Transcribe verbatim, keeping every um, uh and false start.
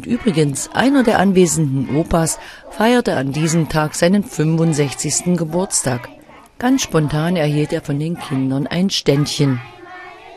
Und übrigens, einer der anwesenden Opas feierte an diesem Tag seinen fünfundsechzigsten Geburtstag. Ganz spontan erhielt er von den Kindern ein Ständchen.